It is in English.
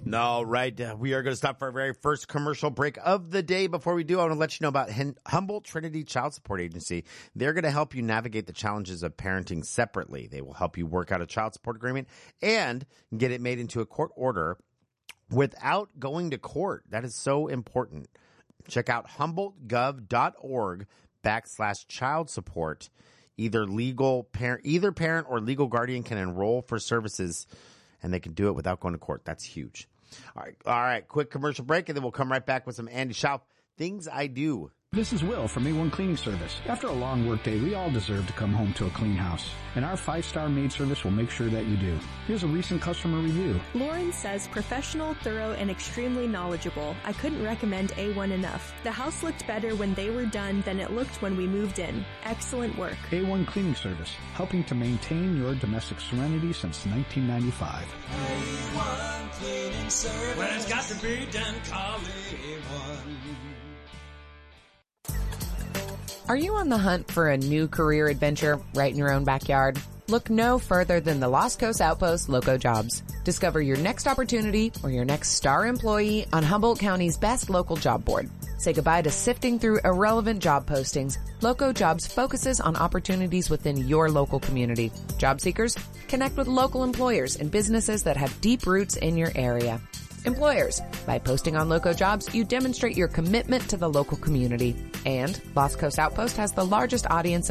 No, right. We are going to stop for our very first commercial break of the day. Before we do, I want to let you know about Humboldt Trinity Child Support Agency. They're going to help you navigate the challenges of parenting separately. They will help you work out a child support agreement and get it made into a court order without going to court. That is so important. Check out HumboldtGov.org/child support. Either parent or legal guardian can enroll for services, and they can do it without going to court. That's huge. All right. Quick commercial break, and then we'll come right back with some Andy Schauf. Things I do. This is Will from A1 Cleaning Service. After a long workday, we all deserve to come home to a clean house. And our 5-star maid service will make sure that you do. Here's a recent customer review. Lauren says, professional, thorough, and extremely knowledgeable. I couldn't recommend A1 enough. The house looked better when they were done than it looked when we moved in. Excellent work. A1 Cleaning Service, helping to maintain your domestic serenity since 1995. A1 Cleaning Service. When it's got to be done, call A1. Are you on the hunt for a new career adventure right in your own backyard? Look no further than the Los Coast Outpost Loco Jobs. Discover your next opportunity or your next star employee on Humboldt County's best local job board. Say goodbye to sifting through irrelevant job postings. Loco Jobs focuses on opportunities within your local community. Job seekers, connect with local employers and businesses that have deep roots in your area. Employers, by posting on Loco Jobs, you demonstrate your commitment to the local community. And Los Coast Outpost has the largest audience